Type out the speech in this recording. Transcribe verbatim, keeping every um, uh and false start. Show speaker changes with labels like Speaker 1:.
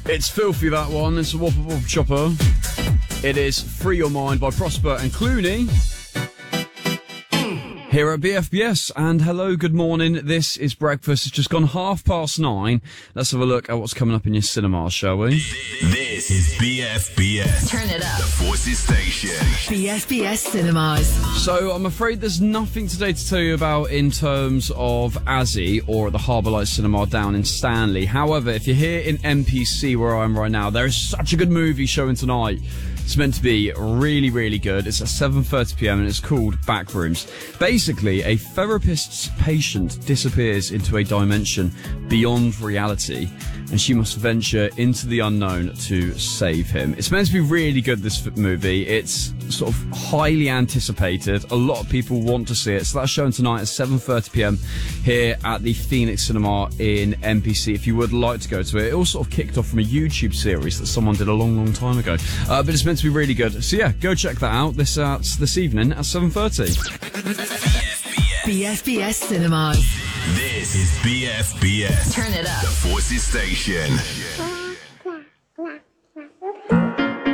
Speaker 1: It's filthy, that one. It's a Whopper Whopper Chopper. It is Free Your Mind by Prosper and Clooney. Here at B F B S, and hello, good morning. This is breakfast. It's just gone half past nine. Let's have a look at what's coming up in your cinemas, shall we?
Speaker 2: This is B F B S.
Speaker 3: Turn it up.
Speaker 2: The Forces Station.
Speaker 3: B F B S Cinemas.
Speaker 1: So I'm afraid there's nothing today to tell you about in terms of Azzy or at the Harbour Light Cinema down in Stanley. However, if you're here in N P C where I am right now, there is such a good movie showing tonight. It's meant to be really, really good. It's at seven thirty p m and it's called Backrooms. Basically, a therapist's patient disappears into a dimension beyond reality, and she must venture into the unknown to save him. It's meant to be really good, this movie. It's sort of highly anticipated. A lot of people want to see it. So that's showing tonight at seven thirty p m here at the Phoenix Cinema in N P C. If you would like to go to it, it all sort of kicked off from a YouTube series that someone did a long, long time ago. Uh, but it's meant to be really good. So yeah, go check that out this uh, this evening at seven thirty.
Speaker 3: B F B S Cinemas.
Speaker 2: This is B F B S.
Speaker 3: Turn it up.
Speaker 2: The Forces Station.